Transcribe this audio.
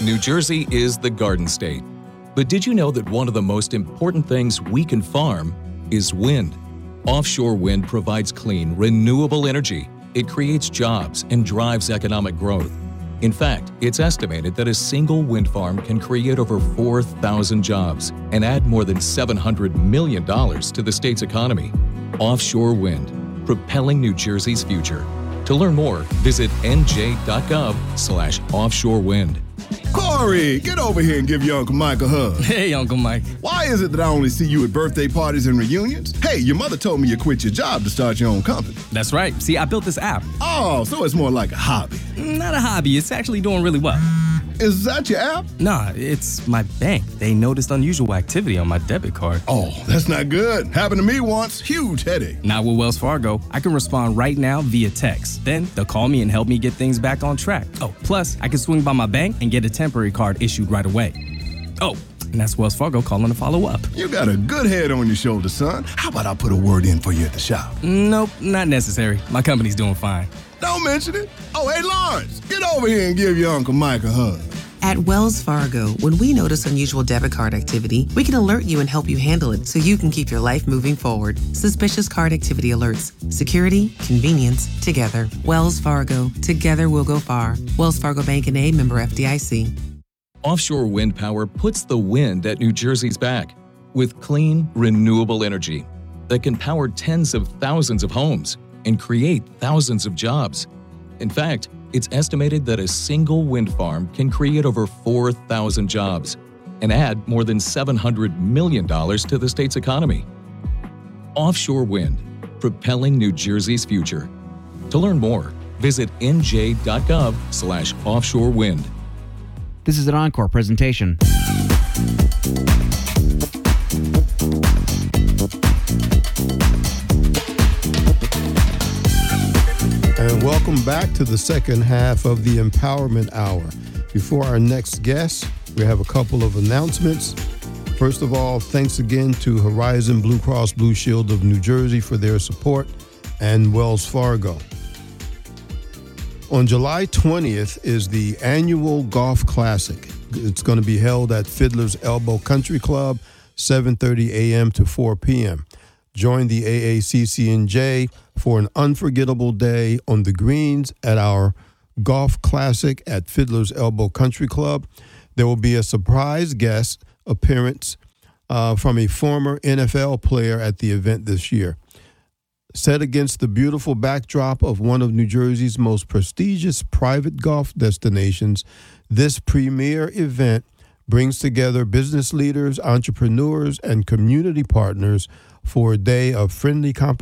New Jersey is the Garden State. But did you know that one of the most important things we can farm is wind? Offshore wind provides clean, renewable energy. It creates jobs and drives economic growth. In fact, it's estimated that a single wind farm can create over 4,000 jobs and add more than $700 million to the state's economy. Offshore wind, propelling New Jersey's future. To learn more, visit nj.gov/offshore wind. Corey, get over here and give your Uncle Mike a hug. Hey, Uncle Mike. Why is it that I only see you at birthday parties and reunions? Hey, your mother told me you quit your job to start your own company. That's right. See, I built this app. Oh, so it's more like a hobby. Not a hobby. It's actually doing really well. Is that your app? Nah, it's my bank. They noticed unusual activity on my debit card. Oh, that's not good. Happened to me once. Huge headache. Not with Wells Fargo. I can respond right now via text. Then they'll call me and help me get things back on track. Oh, plus I can swing by my bank and get a temporary card issued right away. Oh, and that's Wells Fargo calling to follow up. You got a good head on your shoulders, son. How about I put a word in for you at the shop? Nope, not necessary. My company's doing fine. Don't mention it. Oh, hey, Lawrence, get over here and give your Uncle Mike a hug. At Wells Fargo, when we notice unusual debit card activity, we can alert you and help you handle it so you can keep your life moving forward. Suspicious card activity alerts. Security, convenience, together. Wells Fargo. Together we'll go far. Wells Fargo Bank N.A., member FDIC. Offshore wind power puts the wind at New Jersey's back with clean, renewable energy that can power tens of thousands of homes and create thousands of jobs. In fact, it's estimated that a single wind farm can create over 4,000 jobs and add more than $700 million to the state's economy. Offshore wind, propelling New Jersey's future. To learn more, visit nj.gov/offshore wind. This is an Encore presentation. And welcome back to the second half of the Empowerment Hour. Before our next guest, we have a couple of announcements. First of all, thanks again to Horizon Blue Cross Blue Shield of New Jersey for their support and Wells Fargo. On July 20th is the annual Golf Classic. It's going to be held at Fiddler's Elbow Country Club, 7:30 a.m. to 4 p.m. Join the AACC&J for an unforgettable day on the greens at our Golf Classic at Fiddler's Elbow Country Club. There will be a surprise guest appearance from a former NFL player at the event this year. Set against the beautiful backdrop of one of New Jersey's most prestigious private golf destinations, this premier event brings together business leaders, entrepreneurs, and community partners for a day of friendly competition